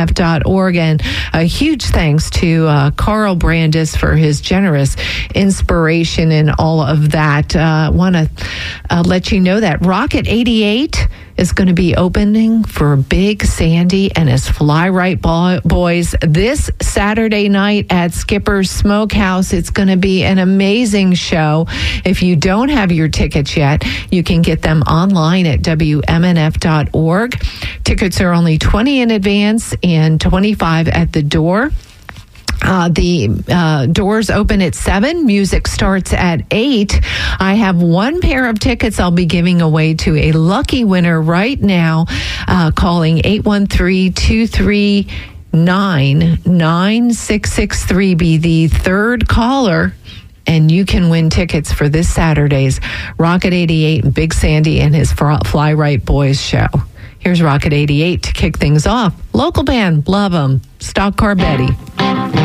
WMNF.org. And a huge thanks to Carl Brandis for his generous inspiration and all of that. Want to let you know that Rocket 88 is going to be opening for Big Sandy and his Fly Right Boys this Saturday night at Skipper's Smokehouse. It's going to be an amazing show. If you don't have your tickets yet, you can get them online at WMNF.org. Tickets are only $20 in advance and $25 at the door. The doors open at 7. Music starts at 8. I have one pair of tickets I'll be giving away to a lucky winner right now, calling 813-239-9663. Be the third caller, and you can win tickets for this Saturday's Rocket 88 and Big Sandy and his Fly Right Boys show. Here's Rocket 88 to kick things off. Local band, love them. Stock Car Betty.